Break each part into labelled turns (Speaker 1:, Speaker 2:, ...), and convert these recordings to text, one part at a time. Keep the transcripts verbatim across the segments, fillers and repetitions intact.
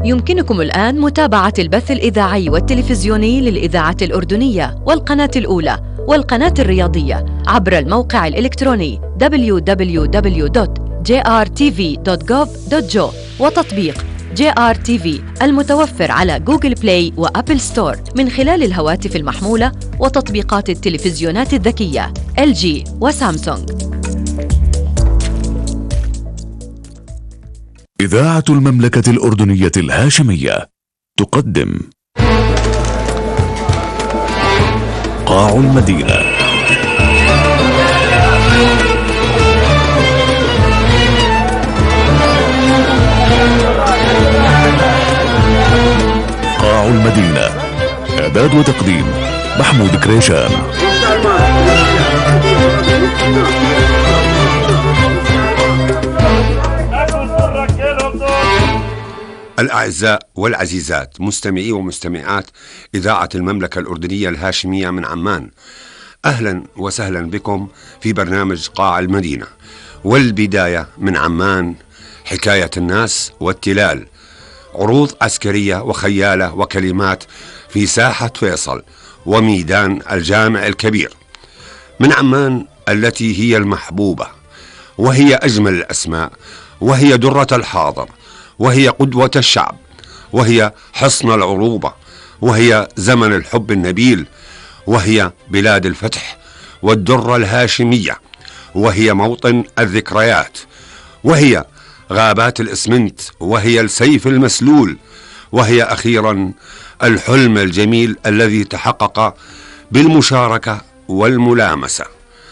Speaker 1: يمكنكم الآن متابعة البث الإذاعي والتلفزيوني للإذاعة الأردنية والقناة الأولى والقناة الرياضية عبر الموقع الإلكتروني دبليو دبليو دبليو دوت جي آر تي في دوت جوف دوت جي وتطبيق جي آر تي في المتوفر على جوجل بلاي وأبل ستور من خلال الهواتف المحمولة وتطبيقات التلفزيونات الذكية إل جي وسامسونج.
Speaker 2: إذاعة المملكة الأردنية الهاشمية تقدم قاع المدينة. قاع المدينة، إعداد وتقديم محمود كريشان.
Speaker 3: الأعزاء والعزيزات مستمعي ومستمعات إذاعة المملكة الأردنية الهاشمية من عمان، أهلا وسهلا بكم في برنامج قاع المدينة. والبداية من عمان، حكاية الناس والتلال، عروض عسكرية وخيالة وكلمات في ساحة فيصل وميدان الجامع الكبير. من عمان التي هي المحبوبة، وهي أجمل الأسماء، وهي درة الحاضر، وهي قدوة الشعب، وهي حصن العروبة، وهي زمن الحب النبيل، وهي بلاد الفتح والدرة الهاشمية، وهي موطن الذكريات، وهي غابات الإسمنت، وهي السيف المسلول، وهي أخيرا الحلم الجميل الذي تحقق بالمشاركة والملامسة.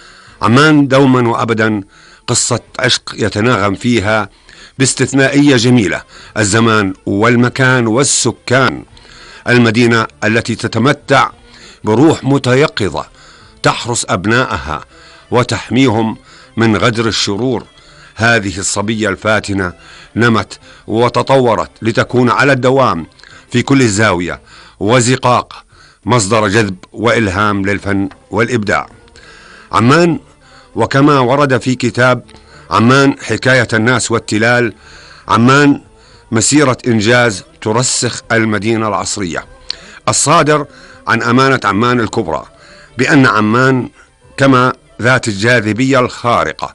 Speaker 3: عمان دوما وأبدا قصة عشق يتناغم فيها باستثنائية جميلة الزمان والمكان والسكان. المدينة التي تتمتع بروح متيقظة تحرس أبنائها وتحميهم من غدر الشرور. هذه الصبية الفاتنة نمت وتطورت لتكون على الدوام في كل زاوية وزقاق مصدر جذب وإلهام للفن والإبداع. عمان، وكما ورد في كتاب عمان حكاية الناس والتلال، عمان مسيرة إنجاز ترسخ المدينة العصرية، الصادر عن أمانة عمان الكبرى، بأن عمان كما ذات الجاذبية الخارقة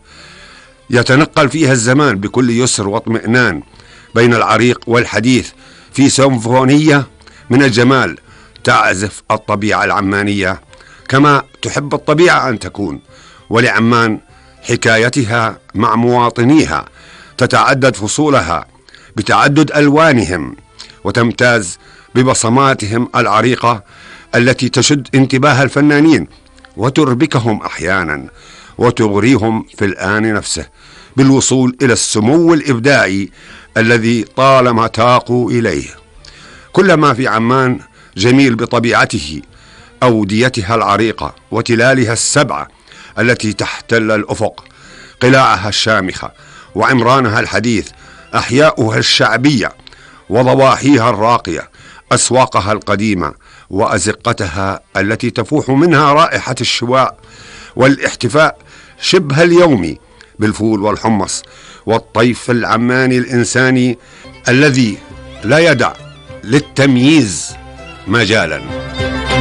Speaker 3: يتنقل فيها الزمان بكل يسر واطمئنان بين العريق والحديث في سيمفونية من الجمال تعزف الطبيعة العمانية كما تحب الطبيعة أن تكون. ولعمان حكايتها مع مواطنيها تتعدد فصولها بتعدد ألوانهم، وتمتاز ببصماتهم العريقة التي تشد انتباه الفنانين وتربكهم أحيانا وتغريهم في الآن نفسه بالوصول إلى السمو الإبداعي الذي طالما تاقوا إليه. كل ما في عمان جميل بطبيعته، أوديتها العريقة وتلالها السبعة التي تحتل الأفق، قلاعها الشامخة وعمرانها الحديث، أحياؤها الشعبية وضواحيها الراقية، أسواقها القديمة وأزقتها التي تفوح منها رائحة الشواء والاحتفاء شبه اليومي بالفول والحمص والطيف العماني الإنساني الذي لا يدع للتمييز مجالا.